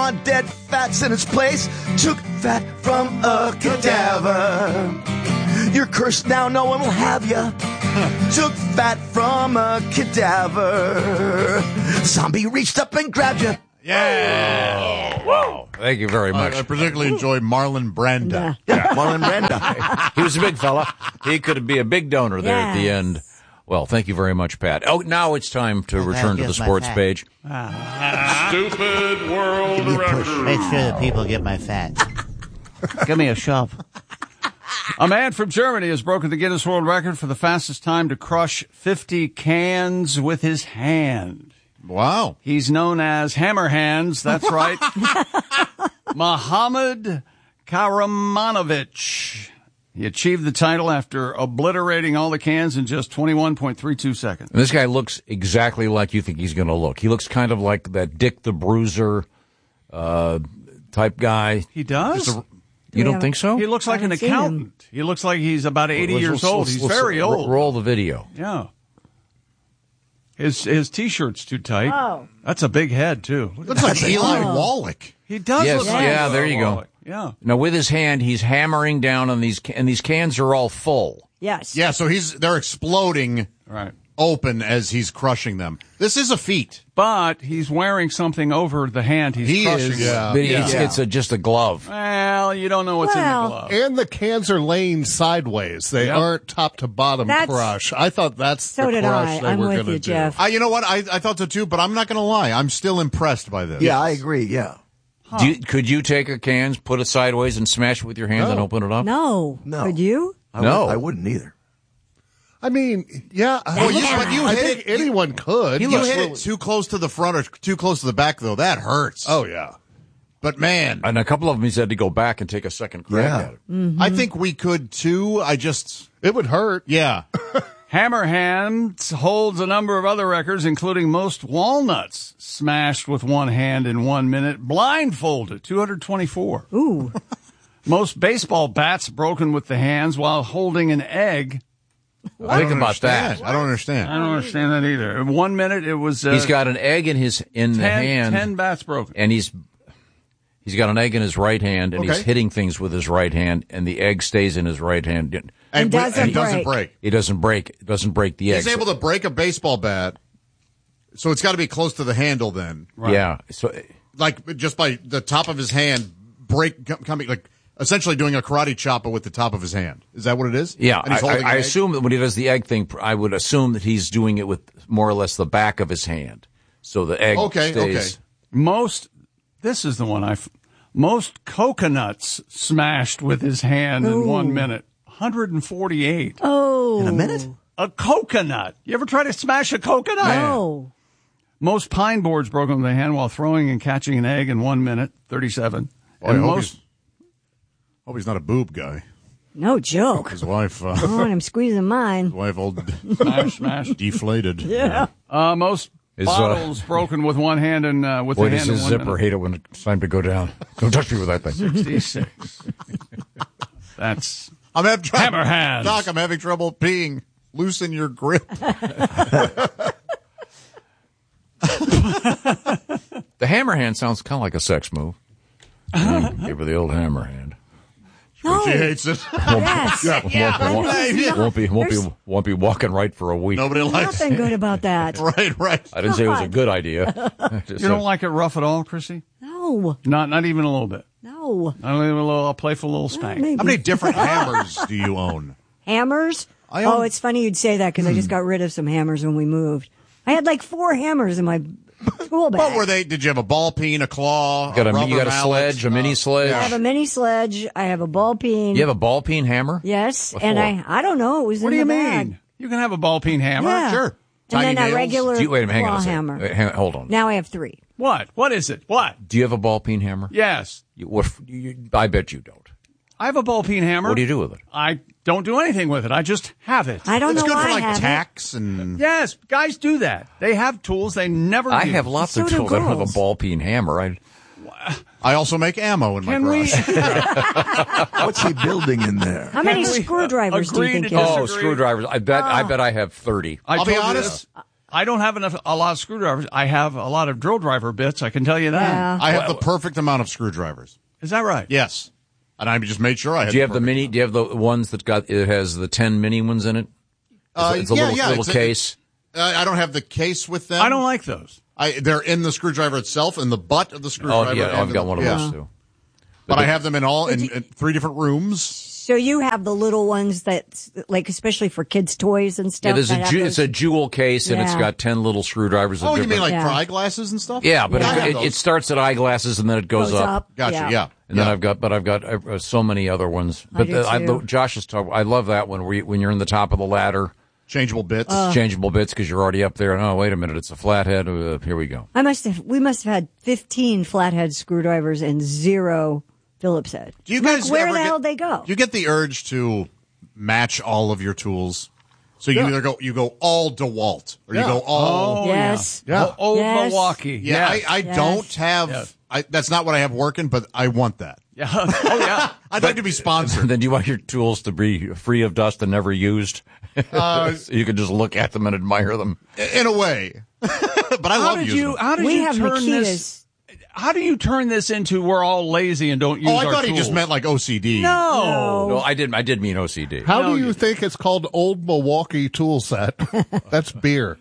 want dead fats in its place. Took fat from a cadaver. You're cursed now, no one will have ya. Took fat from a cadaver. Zombie reached up and grabbed ya. Yeah. Wow. Thank you very much. I particularly enjoy Marlon Brando. Yeah, Marlon Brando. He was a big fella. He could be a big donor there at the end. Well, thank you very much, Pat. Oh, now it's time to return to the sports page. Stupid world record. Make sure that people get my fat. Give me a shove. A man from Germany has broken the Guinness World Record for the fastest time to crush 50 cans with his hand. Wow. He's known as Hammer Hands. That's right. Mohammed Karamanowicz. He achieved the title after obliterating all the cans in just 21.32 seconds. And this guy looks exactly like you think he's going to look. He looks kind of like that Dick the Bruiser type guy. He does? You don't think so? He looks like an accountant. He looks like he's about 80 years old. He's very old. Roll the video. Yeah. His T-shirt's too tight. Oh. That's a big head, too. Looks like Eli Wallach. He does Yes, look like yeah, Eli there you go. Wallach. Yeah. Now, with his hand, he's hammering down on these, and these cans are all full. Yes. Yeah, so they're exploding Right. open as he's crushing them. This is a feat. But he's wearing something over the hand he's crushing. Yeah. But it's just a glove. Well, you don't know what's in the glove. And the cans are laying sideways. They aren't top to bottom crush. I thought that's the crush they were going to do. Jeff. You know what? I thought so too, but I'm not going to lie. I'm still impressed by this. Yeah, I agree. Yeah. Could you take a can, put it sideways, and smash it with your hand and open it up? No. Could you? I wouldn't either. I mean, yeah. Well, I think anyone could. You hit it too close to the front or too close to the back, though. That hurts. Oh, yeah. But, man. And a couple of them, he said to go back and take a second crack at it. Mm-hmm. I think we could, too. It would hurt. Yeah. Hammer Hands holds a number of other records, including most walnuts smashed with one hand in 1 minute, blindfolded, 224. Ooh. Most baseball bats broken with the hands while holding an egg. Think about that. I don't understand. I don't understand that either. In 1 minute, it was... he's got an egg in the hand. 10 bats broken. And he's got an egg in his right hand, and he's hitting things with his right hand, and the egg stays in his right hand. And doesn't break. It doesn't break. It doesn't break the egg. He's able to break a baseball bat, so it's got to be close to the handle then. Right. Yeah. So, like, just by the top of his hand, coming, like, essentially doing a karate chop with the top of his hand. Is that what it is? Yeah. And he's holding I an egg? assume that when he does the egg thing, I would assume that he's doing it with more or less the back of his hand. So the egg stays. This is the one most coconuts smashed with his hand in 1 minute. 148. Oh. In a minute? A coconut. You ever try to smash a coconut? No. Most pine boards broken with the hand while throwing and catching an egg in 1 minute, 37. Boy, And hope he's not a boob guy. No joke. His wife. Oh, and I'm squeezing mine. His wife all smash. deflated. Yeah. Most bottles broken with one hand and with the hand in 1 minute. Boy, does his zipper hate it when it's time to go down. Don't touch me with that thing. 66. That's I'm having trouble. Hammer Hands. Doc, I'm having trouble peeing. Loosen your grip. The hammer hand sounds kind of like a sex move. Give her the old hammer hand. No. She hates it. Won't be walking right for a week. Nobody likes Nothing good about that. Right. I didn't say it was a good idea. You don't like it rough at all, Chrissy? No. Not even a little bit. No. Not even a little playful little spank. Maybe. How many different hammers do you own? Hammers? I own- Oh, it's funny you'd say that because I just got rid of some hammers when we moved. I had like 4 hammers in my tool bag. What were they? Did you have a ball peen, a claw, You got a rubber sledge, a mini sledge. I have a mini sledge. I have a ball peen. You have a ball peen hammer? Yes. What And for? I don't know. It was What do in you the mean? bag. You can have a ball peen hammer. Yeah. Sure. And Tiny then nails? a regular Wait a minute, hang on claw a second. hammer. Wait, hold on. Now I have 3. What? What is it? What? Do you have a ball peen hammer? Yes. I bet you don't. I have a ball peen hammer. What do you do with it? I don't do anything with it. I just have it. I don't It's know good why for I like have tacks and. Yes, guys do that. They have tools they never I use. have lots So of do tools. I don't have a girls. ball peen hammer. I also make ammo in my Can we? garage. What's he building in there? How many Can we screwdrivers do you agree think to you have? disagree? Screwdrivers. I bet I have 30. I'll be told you honest. I don't have a lot of screwdrivers. I have a lot of drill driver bits. I can tell you that. Yeah. I have the perfect amount of screwdrivers. Is that right? Yes. And I just made sure I had. Do you have the mini? Do you have the ones it has the 10 mini ones in it? It's a little case. I don't have the case with them. I don't like those. They're in the screwdriver itself, in the butt of the screwdriver. Oh, yeah, I've got one of those too. But I have them in in 3 different rooms. So you have the little ones that, like, especially for kids' toys and stuff. Yeah, it's a jewel case, and it's got 10 little screwdrivers. Oh, you mean like for eyeglasses and stuff? Yeah, but it starts at eyeglasses and then it goes up. Gotcha. Yeah. And then I've got so many other ones. But Josh is talking. I love that one when you're in the top of the ladder. Changeable bits. Changeable bits because you're already up there. And, oh, wait a minute, it's a flathead. Here we go. We must have had 15 flathead screwdrivers and 0 Phillips head. Do you guys where the hell they go? You get the urge to match all of your tools. So you either go all DeWalt or you go all yes. Yeah. Old yes. Milwaukee. Yeah, yes. I don't have that's not what I have working, but I want that. Yeah. Oh yeah. I'd like to be sponsored. Then do you want your tools to be free of dust and never used? So you can just look at them and admire them. In a way. But I love using them. How did you turn this? How do you turn this into we're all lazy and don't use our tools? I thought he just meant like OCD. No, I did mean OCD. How do you think it's called Old Milwaukee Tool Set? That's beer.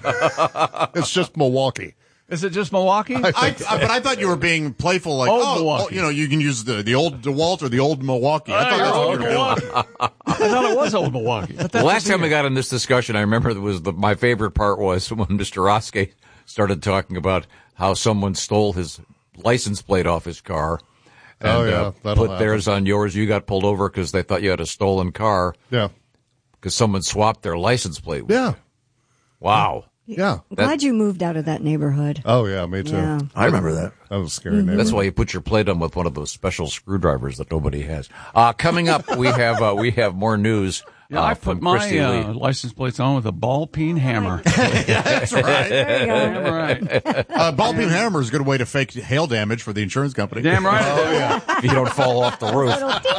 It's just Milwaukee. Is it just Milwaukee? But I thought you were being playful, like, you can use the old DeWalt or the old Milwaukee. I thought that's what you were doing. I thought it was old Milwaukee. The last time we got in this discussion, I remember my favorite part was when Mr. Roske started talking about how someone stole his license plate off his car and put theirs on yours. You got pulled over because they thought you had a stolen car. Yeah. Because someone swapped their license plate. Yeah. Wow. Yeah. Glad you moved out of that neighborhood. Oh, yeah, me too. Yeah. I remember that. That was a scary neighborhood. That's why you put your plate on with one of those special screwdrivers that nobody has. Coming up, we have more news. Yeah, I put my license plates on with a ball peen hammer. That's right. There you go. Ball peen hammer is a good way to fake hail damage for the insurance company. Damn right. Oh, yeah. If you don't fall off the roof.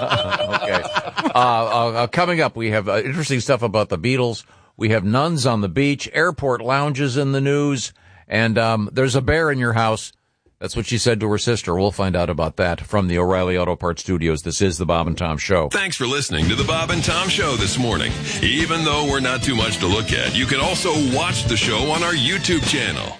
Okay. Coming up, we have interesting stuff about the Beatles. We have nuns on the beach, airport lounges in the news, and there's a bear in your house. That's what she said to her sister. We'll find out about that from the O'Reilly Auto Parts Studios. This is the Bob and Tom Show. Thanks for listening to the Bob and Tom Show this morning. Even though we're not too much to look at, you can also watch the show on our YouTube channel.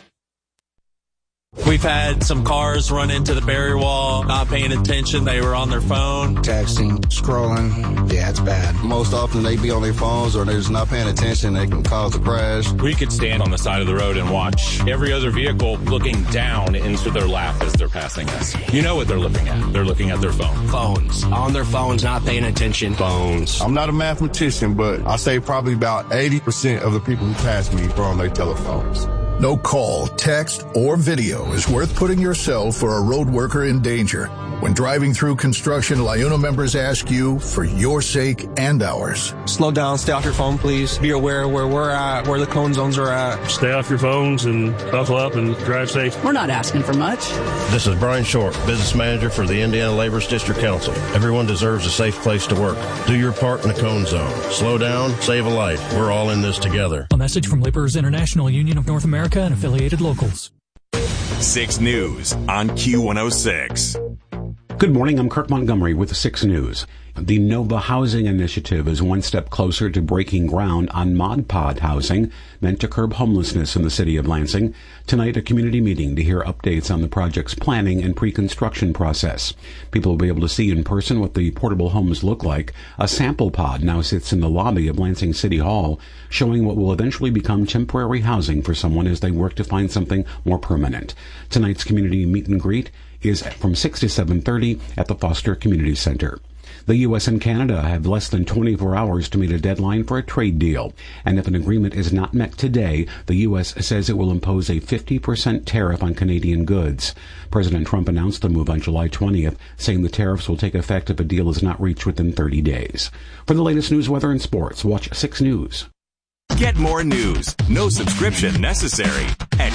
We've had some cars run into the barrier wall, not paying attention. They were on their phone. Texting, scrolling. Yeah, it's bad. Most often they be on their phones or they're just not paying attention. They can cause a crash. We could stand on the side of the road and watch every other vehicle looking down into their lap as they're passing us. You know what they're looking at. They're looking at their phone. Phones. On their phones, not paying attention. Phones. I'm not a mathematician, but I say probably about 80% of the people who pass me are on their telephones. No call, text, or video is worth putting yourself or a road worker in danger. When driving through construction, LIUNA members ask you for your sake and ours. Slow down, stay off your phone, please. Be aware where we're at, where the cone zones are at. Stay off your phones and buckle up and drive safe. We're not asking for much. This is Brian Short, business manager for the Indiana Laborers District Council. Everyone deserves a safe place to work. Do your part in the cone zone. Slow down, save a life. We're all in this together. A message from Laborers International Union of North America and affiliated locals. 6 News on Q106. Good morning, I'm Kirk Montgomery with 6 News. The Nova Housing Initiative is one step closer to breaking ground on Mod Pod housing, meant to curb homelessness in the city of Lansing. Tonight, a community meeting to hear updates on the project's planning and pre-construction process. People will be able to see in person what the portable homes look like. A sample pod now sits in the lobby of Lansing City Hall, showing what will eventually become temporary housing for someone as they work to find something more permanent. Tonight's community meet and greet is from 6 to 7:30 at the Foster Community Center. The U.S. and Canada have less than 24 hours to meet a deadline for a trade deal, and if an agreement is not met today, the U.S. says it will impose a 50% tariff on Canadian goods. President Trump announced the move on July 20th, saying the tariffs will take effect if a deal is not reached within 30 days. For the latest news, weather, and sports, watch 6 News. Get more news, no subscription necessary, at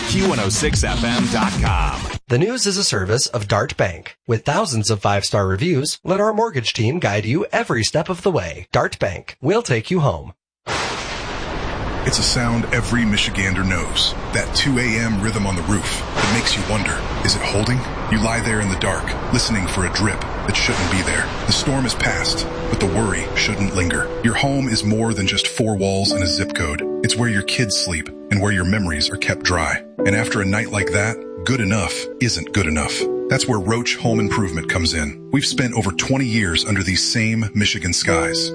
Q106FM.com. The News is a service of Dart Bank. With thousands of 5-star reviews, let our mortgage team guide you every step of the way. Dart Bank. We'll take you home. It's a sound every Michigander knows. That 2 a.m. rhythm on the roof that makes you wonder, is it holding? You lie there in the dark, listening for a drip that shouldn't be there. The storm is past, but the worry shouldn't linger. Your home is more than just 4 walls and a zip code. It's where your kids sleep and where your memories are kept dry. And after a night like that, good enough isn't good enough. That's where Roach Home Improvement comes in. We've spent over 20 years under these same Michigan skies,